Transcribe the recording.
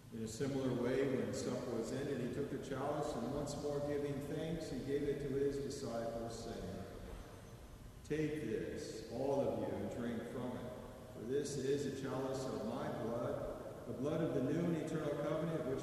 In a similar way, when supper was ended, he took the chalice, and once more giving thanks, he gave it to his disciples, saying, "Take this, all of you, and drink from it. For this is the chalice of my blood, the blood of the new and eternal covenant, which